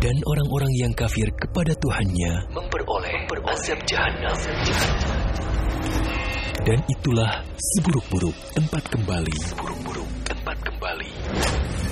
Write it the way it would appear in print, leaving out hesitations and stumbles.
Dan orang-orang yang kafir kepada Tuhannya memperoleh azab jahanam. Dan itulah seburuk-buruk tempat kembali.